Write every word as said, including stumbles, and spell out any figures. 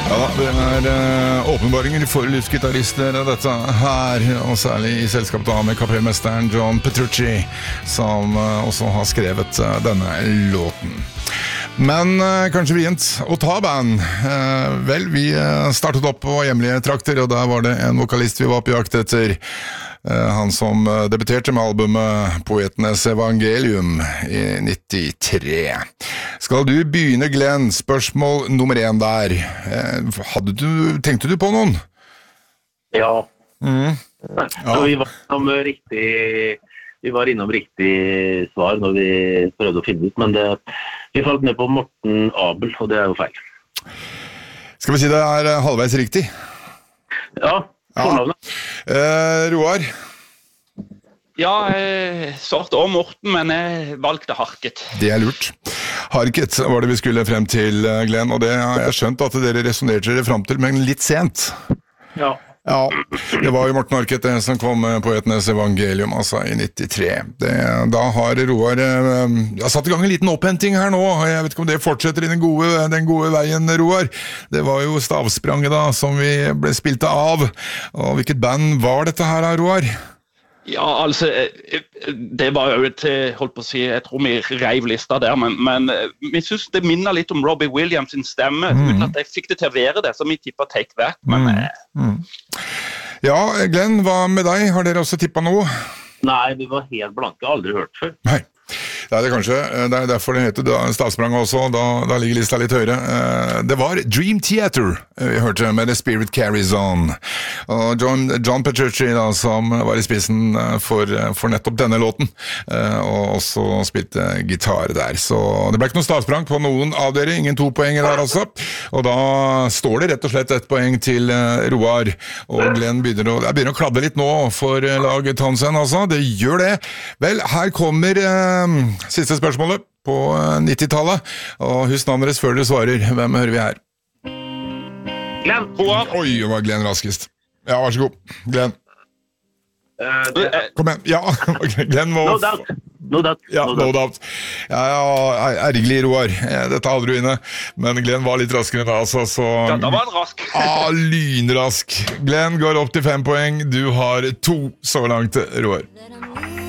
Ja da, det er uh, åpenbaringer for lystgitarister dette her, og særlig i selskap da med kapellmesteren John Petrucci, som uh, også har skrevet uh, denne låten. Men uh, kanskje vrient å ta band. Uh, vel, vi uh, startet opp på hjemlige trakter, og der var det en vokalist vi var på jakt etter. Uh, han som uh, debuterte med albumet Poetenes Evangelium i nittitre. Skal du begynne, Glenn? Spørsmål nummer én der. Uh, hadde du, tenkte du på noen? Ja. Mm. ja. Ja. Vi var innom riktig, vi var innom riktig svar når vi prøvde å finne ut, men det, vi falt ned på Morten Abel, og det er jo feil. Skal vi si det er halvveis riktig? Ja. Ja. Eh, Roar? Ja, jeg svarte om Morten, men jeg valgte Harket. Det er lurt. Harket var det vi skulle frem til, Glenn, og det har jeg skjønt at dere resonerte dere frem til, men litt sent. Ja. Ja, det var jo Morten Harket det som kom med Poetenes Evangelium, altså i nittitre. Det, da har Roar eh, jeg har satt i gang en liten opphenting her nå, jeg vet ikke om det fortsetter i den gode, den gode veien, Roar. Det var jo Stavspranget da, som vi ble spilt av, og hvilket band var dette her, Roar? Ja, altså, det var jo et, holdt på å si, jeg tror vi reiv lista der, men, men vi synes det minner litt om Robbie Williams sin stemme, mm. uten at jeg fikk det til å være det, så vi tipper Take That, men... Mm. Mm. Ja, Glenn, hva med deg? Har dere også tippet noe? Nei, vi var helt blanke, aldri hørt før. Nei. Det er det kanskje, det er derfor det heter Stavsprang også, da, da ligger lista litt høyere. Det var Dream Theater vi hørte med The Spirit Carries On. Og John, John Petrucci da, som var i spissen for, for nettopp denne låten, og også spilte gitar der. Så det ble ikke noe Stavsprang på noen av dere, ingen to poenger der altså. Og da står det rett og slett et poeng til Roar, og Glenn begynner å, jeg begynner å kladde litt nå for laget Hansen altså, det gjør det. Vel, her kommer... Siste spørsmålet på nittitallet, og husk navnet deres før dere svarer. Hvem hører vi her? Glenn. Oi, var Glenn raskest. Ja, vær så god. Glenn. Uh, det... Kom igjen. Ja, Glenn må... No doubt. No doubt. Ja, no doubt. Ja, ja, ergerlig, Roar. Dette hadde du inne. Men Glenn var litt raskere da, altså, så... Ja, da var han rask. ah, lynrask. Glenn går opp til fem poeng. Du har to så langt, Roar.